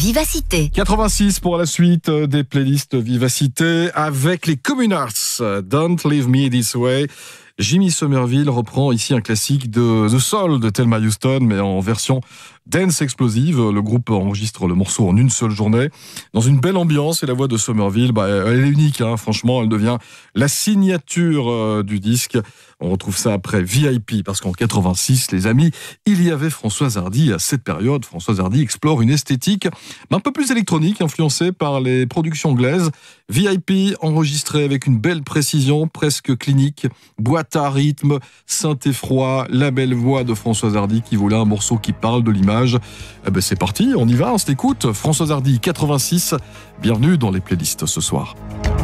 Vivacité. 86 pour la suite des playlists Vivacité avec les Communards. Don't Leave Me This Way. Jimmy Somerville reprend ici un classique de The Soul de Thelma Houston, mais en version dance explosive. Le groupe enregistre le morceau en une seule journée, dans une belle ambiance, et la voix de Somerville, elle est unique, franchement, elle devient la signature du disque. On retrouve ça après VIP, parce qu'en 86, les amis, il y avait Françoise Hardy à cette période. Françoise Hardy explore une esthétique un peu plus électronique, influencée par les productions anglaises. VIP, enregistré avec une belle précision, presque clinique, boîte à rythme, synthé froid, la belle voix de Françoise Hardy qui voulait un morceau qui parle de l'image. C'est parti, on y va, on s'écoute. Françoise Hardy, 86, bienvenue dans les playlists ce soir.